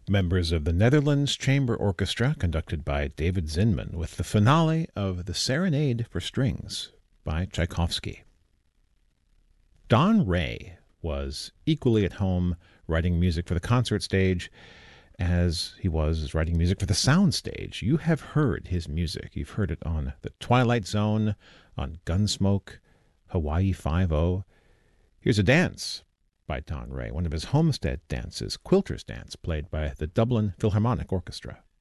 Members of the Netherlands Chamber Orchestra, conducted by David Zinman, with the finale of The Serenade for Strings by Tchaikovsky. Don Ray was equally at home writing music for the concert stage as he was writing music for the sound stage. You have heard his music. You've heard it on The Twilight Zone, on Gunsmoke, Hawaii Five-0. Here's a dance by Don Ray, one of his homestead dances, Quilter's Dance, played by the Dublin Philharmonic Orchestra.